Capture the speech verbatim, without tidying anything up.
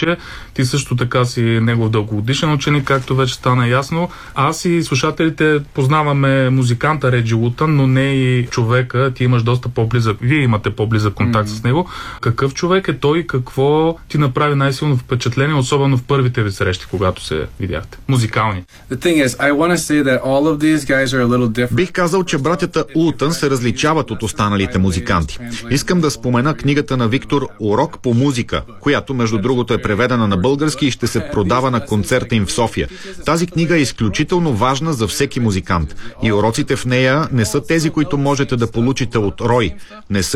случая. Ти също така си негов дългогодишен ученик, както вече стана ясно. Аз и слушателите познаваме музиканта Реджи Лутън, но не и човека. Ти имаш доста по-близък, вие имате по-близък контакт mm-hmm. с него. Какъв човек е той и какво ти направи най-силно впечатление, особено в първите ви срещи, когато се видяхте? Музикални. Бих казал, че братята Ултън се различават от останалите музиканти. Искам да спомена книгата на Виктор «Урок по музика», която между другото е преведена на български и ще се продава на концерта им в София. Тази книга е изключително важна за всеки музикант. И уроците в нея не са тези, които можете да получите от Рой. Не са